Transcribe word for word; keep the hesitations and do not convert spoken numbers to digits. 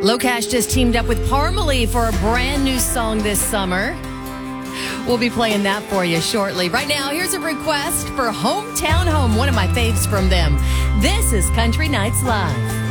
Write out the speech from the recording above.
Locash just teamed up with Parmalee for a brand new song this summer. We'll be playing that for you shortly. Right now, here's a request for Hometown Home, one of my faves from them. This is Country Nights Live.